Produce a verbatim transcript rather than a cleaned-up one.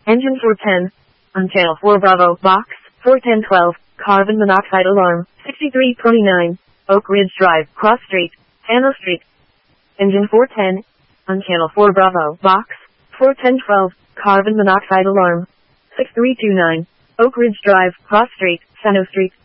Engine four ten. On channel four Bravo, box, four ten twelve, carbon monoxide alarm, sixty-three twenty-nine, Oak Ridge Drive, Cross Street, Hannah Street. Engine four ten. On channel four Bravo, box, four ten twelve, carbon monoxide alarm, six three two nine, Oak Ridge Drive, Cross Street, Sano Street.